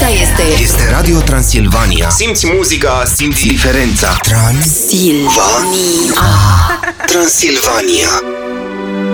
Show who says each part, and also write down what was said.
Speaker 1: Asta este
Speaker 2: Radio Transilvania.
Speaker 3: Simți muzica, simți
Speaker 2: diferența.
Speaker 1: Transilvania.
Speaker 2: Transilvania.